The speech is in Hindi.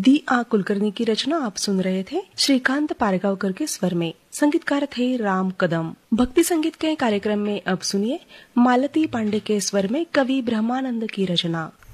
दी आ कुलकर्णी की रचना आप सुन रहे थे श्रीकांत पारगांवकर के स्वर में। संगीतकार थे राम कदम। भक्ति संगीत के कार्यक्रम में अब सुनिए मालती पांडे के स्वर में कवि ब्रह्मानंद की रचना।